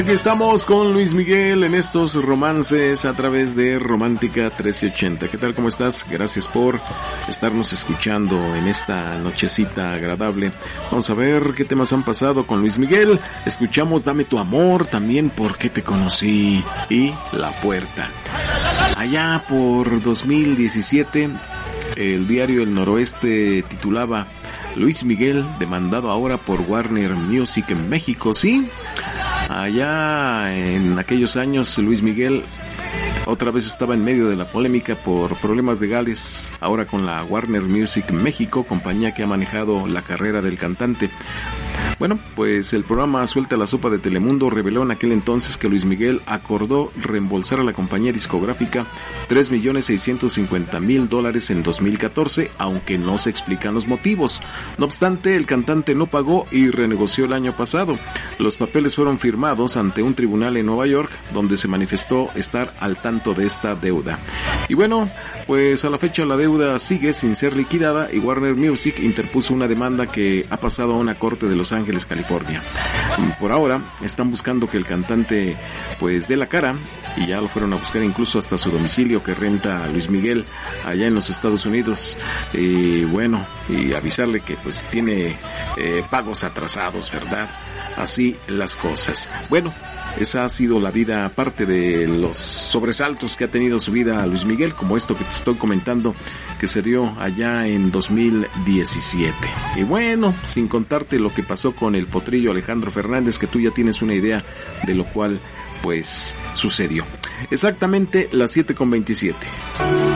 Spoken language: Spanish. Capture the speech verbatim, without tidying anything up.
Aquí estamos con Luis Miguel en estos romances a través de Romántica trece ochenta. ¿Qué tal? ¿Cómo estás? Gracias por estarnos escuchando en esta nochecita agradable. Vamos a ver qué temas han pasado con Luis Miguel. Escuchamos Dame tu amor, también Por qué te conocí y La puerta. Allá por dos mil diecisiete, el diario El Noroeste titulaba Luis Miguel demandado ahora por Warner Music en México. Sí, allá en aquellos años Luis Miguel otra vez estaba en medio de la polémica por problemas legales, ahora con la Warner Music México, compañía que ha manejado la carrera del cantante. Bueno, pues el programa Suelta la Sopa de Telemundo reveló en aquel entonces que Luis Miguel acordó reembolsar a la compañía discográfica tres millones seiscientos cincuenta mil dólares en dos mil catorce, aunque no se explican los motivos. No obstante, el cantante no pagó y renegoció el año pasado. Los papeles fueron firmados ante un tribunal en Nueva York, donde se manifestó estar al tanto de esta deuda. Y bueno, pues a la fecha la deuda sigue sin ser liquidada y Warner Music interpuso una demanda que ha pasado a una corte de Los Ángeles, California. Por ahora están buscando que el cantante pues dé la cara, y ya lo fueron a buscar incluso hasta su domicilio que renta a Luis Miguel allá en los Estados Unidos. Y bueno, y avisarle que pues tiene eh, pagos atrasados, ¿verdad? Así las cosas. Bueno, esa ha sido la vida, aparte de los sobresaltos que ha tenido su vida Luis Miguel, como esto que te estoy comentando, que se dio allá en dos mil diecisiete. Y bueno, sin contarte lo que pasó con el potrillo Alejandro Fernández, que tú ya tienes una idea de lo cual, pues, sucedió. Exactamente las siete con veintisiete.